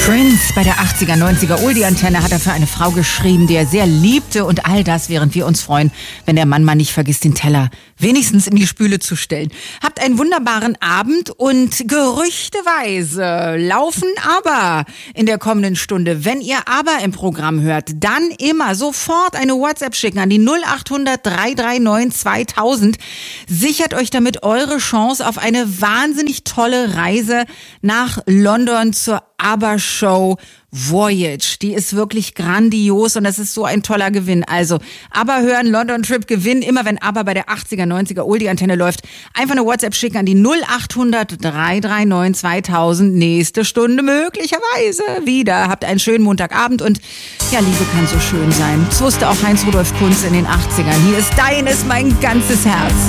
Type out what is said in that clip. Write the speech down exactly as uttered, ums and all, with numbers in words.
Prince bei der achtziger, neunziger Oldie-Antenne hat er für eine Frau geschrieben, die er sehr liebte, und all das, während wir uns freuen, wenn der Mann mal nicht vergisst, den Teller wenigstens in die Spüle zu stellen. Habt einen wunderbaren Abend, und gerüchteweise laufen aber in der kommenden Stunde, wenn ihr aber im Programm hört, dann immer sofort eine WhatsApp schicken an die null acht hundert, drei drei neun, zweitausend. Sichert euch damit eure Chance auf eine wahnsinnig tolle Reise nach London zur ABBA-Show Voyage. Die ist wirklich grandios und das ist so ein toller Gewinn. Also ABBA hören, London Trip gewinnen, immer wenn ABBA bei der achtziger, neunziger Oldie-Antenne läuft. Einfach eine WhatsApp schicken an die null acht hundert, drei drei neun, zweitausend. Nächste Stunde möglicherweise wieder. Habt einen schönen Montagabend, und ja, Liebe kann so schön sein. Das wusste auch Heinz Rudolf Kunz in den achtzigern. Hier ist Dein ist mein ganzes Herz.